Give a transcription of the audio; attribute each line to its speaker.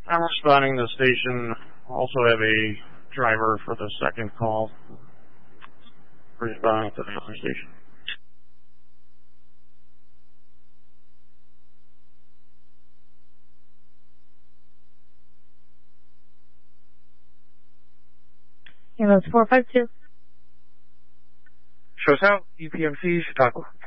Speaker 1: I'm responding to the station. Also have a driver for the second call. Responding to the other station.
Speaker 2: Ambulance 452.
Speaker 3: Shows out, UPMC, Chicago.